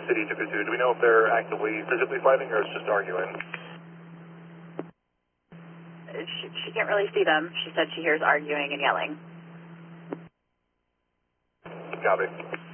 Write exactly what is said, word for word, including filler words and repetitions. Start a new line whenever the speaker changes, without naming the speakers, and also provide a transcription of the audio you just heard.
City took it to. Do we know if they're actively physically fighting or it's just arguing?
She, she can't really see them. She said she hears arguing and yelling.
Copy.